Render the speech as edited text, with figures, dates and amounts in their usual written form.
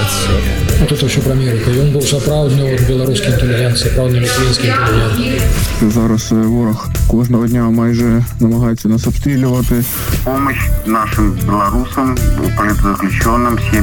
Тут ўсё пра Амерыку. Ён быў сапраўдны беларускі інтэлігент, сапраўдны літвінскі інтэлігент. Зараз ворог кожного дня майже намагається нас обстрілювати. Помощь нашим белорусам, политзаключенным,